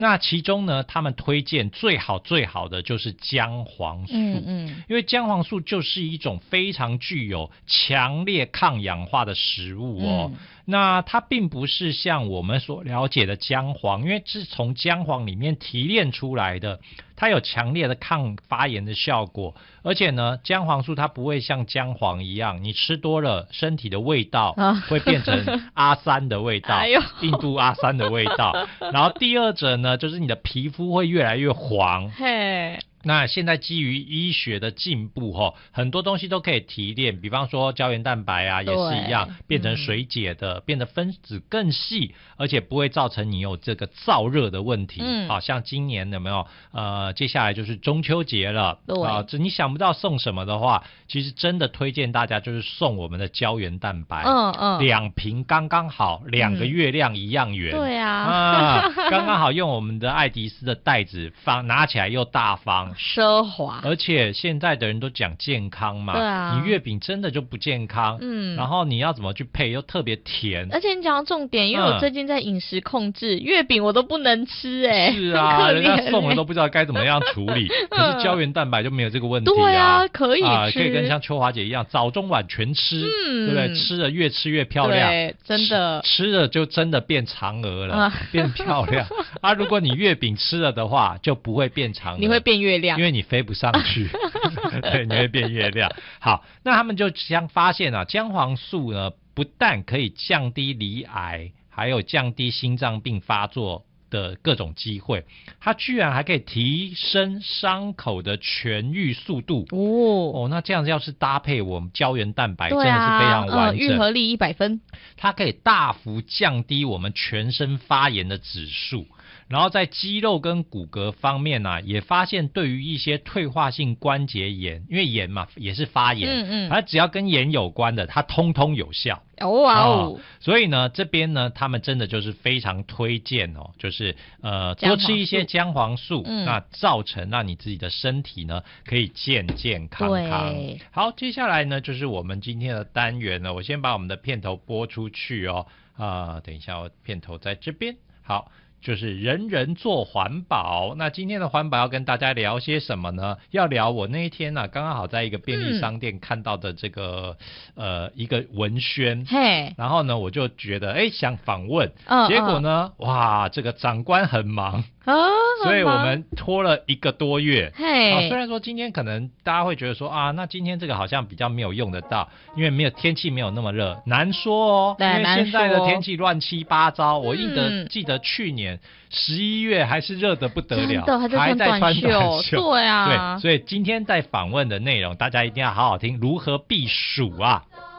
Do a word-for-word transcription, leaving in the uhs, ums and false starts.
那其中呢，他们推荐最好最好的就是姜黄素， 嗯嗯， 因为姜黄素就是一种非常具有强烈抗氧化的食物哦。嗯，那它并不是像我们所了解的姜黄，因为是从姜黄里面提炼出来的，它有强烈的抗发炎的效果，而且呢，姜黄素它不会像姜黄一样，你吃多了身体的味道会变成阿三的味道，哎、印度阿三的味道。然后第二者呢，就是你的皮肤会越来越黄。嘿。那现在基于医学的进步齁，很多东西都可以提炼，比方说胶原蛋白啊也是一样，变成水解的，嗯，变得分子更细，而且不会造成你有这个燥热的问题。嗯，好像今年有没有呃接下来就是中秋节了，啊，这你想不到送什么的话，其实真的推荐大家就是送我们的胶原蛋白。嗯嗯，两瓶刚刚好，两个月亮一样圆。嗯，对啊，啊，刚刚好用我们的爱迪斯的袋子放，拿起来又大方。 奢华， 而且现在的人都讲健康嘛，对啊，你月饼真的就不健康，嗯，然后你要怎么去配又特别甜， 而且你讲到重点，因为我最近在饮食控制，嗯，月饼我都不能吃哎，欸， 是啊，欸，人家送了都不知道该怎么样处理，可是胶原蛋白就没有这个问题啊， 对啊，可以吃，啊， 可以跟像秋华姐一样早中晚全吃，嗯，对不对？吃了越吃越漂亮， 对，真的吃，吃了就真的变嫦娥了，啊，变漂亮啊！如果你月饼吃了的话，就不会变嫦娥， 你会变月亮。 因为你飞不上去对，你会变月亮。好，那他们就将发现啊，姜黄素呢不但可以降低罹癌，还有降低心脏病发作的各种机会，它居然还可以提升伤口的痊愈速度。哦哦，那这样要是搭配我们胶原蛋白，真的是非常完整， 愈合力一百分。 它可以大幅降低我们全身发炎的指数。然后在肌肉跟骨骼方面啊，也发现对于一些退化性关节炎，因为炎嘛也是发炎，嗯嗯，它只要跟炎有关的，它通通有效。哦哇哦！所以呢，这边呢，他们真的就是非常推荐哦，就是呃多吃一些姜黄素，嗯，那造成让你自己的身体呢可以健健康康。好，接下来呢就是我们今天的单元了，我先把我们的片头播出去哦。啊、呃，等一下，我片头在这边。好。就是人人做环保，那今天的环保要跟大家聊些什么呢？要聊我那一天呢、啊，刚刚好在一个便利商店看到的这个、嗯、呃一个文宣，嘿，然后呢我就觉得哎想访问，嗯，结果呢、嗯、哇这个长官很忙。啊，所以我们拖了一个多月。嘿、啊，虽然说今天可能大家会觉得说啊，那今天这个好像比较没有用得到，因为没有天气没有那么热，难说哦。对，因为现在的天气乱七八糟，我记得、嗯、记得去年十一月还是热得不得了，还在穿短袖。对啊，对，所以今天在访问的内容，大家一定要好好听，如何避暑啊。